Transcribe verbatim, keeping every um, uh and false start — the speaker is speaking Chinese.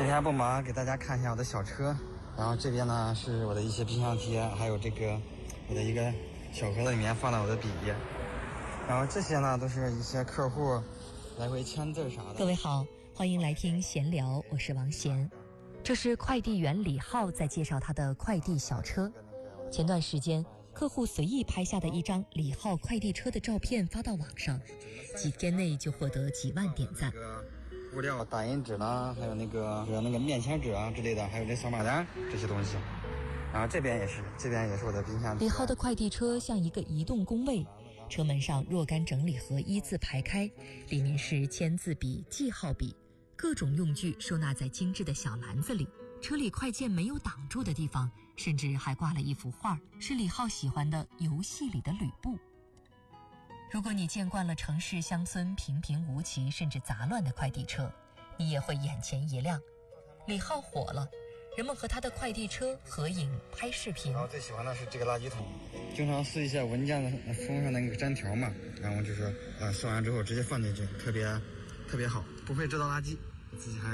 今天不忙，给大家看一下我的小车。然后这边呢是我的一些冰箱贴，还有这个我的一个小盒子里面放了我的笔。然后这些呢都是一些客户来回签字啥的。 各位好，欢迎来听闲聊，我是王贤。这是快递员李浩在介绍他的快递小车。前段时间客户随意拍下的一张李浩快递车的照片发到网上，几天内就获得几万点赞。 物料打印纸呢，还有那个那个面签纸啊之类的，还有这扫码单这些东西。然后这边也是，这边也是我的冰箱。 李浩的快递车像一个移动工位，车门上若干整理盒一字排开，里面是签字笔、记号笔，各种用具收纳在精致的小篮子里。车里快件没有挡住的地方，甚至还挂了一幅画，是李浩喜欢的游戏里的吕布。如果你见惯了城市乡村平平无奇甚至杂乱的快递车，你也会眼前一亮。李浩火了，人们和他的快递车合影拍视频。 然后最喜欢的是这个垃圾桶，经常撕一些文件的封上的那个粘条嘛，然后就是呃撕完之后直接放进去，特别特别好，不会制造垃圾，自己还